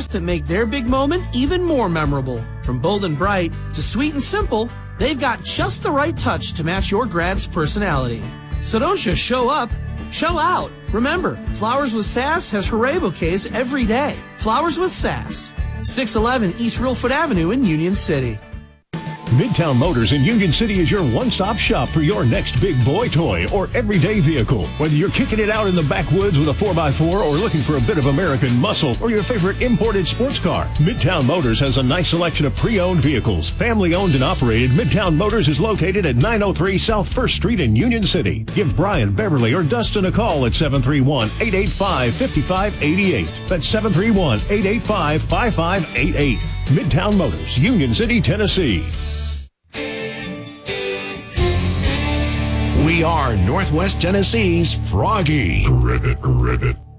flowers that make their big moment even more memorable. From bold and bright to sweet and simple, they've got just the right touch to match your grad's personality. So don't just show up, show out. Remember, Flowers with Sass has hooray bouquets every day. Flowers with Sass, 611 East Reelfoot Avenue in Union City. Midtown Motors in Union City is your one-stop shop for your next big boy toy or everyday vehicle. Whether you're kicking it out in the backwoods with a 4x4 or looking for a bit of American muscle or your favorite imported sports car, Midtown Motors has a nice selection of pre-owned vehicles. Family-owned and operated, Midtown Motors is located at 903 South 1st Street in Union City. Give Brian, Beverly, or Dustin a call at 731-885-5588. That's 731-885-5588. Midtown Motors, Union City, Tennessee. We are Northwest Tennessee's Froggy. Ribbit.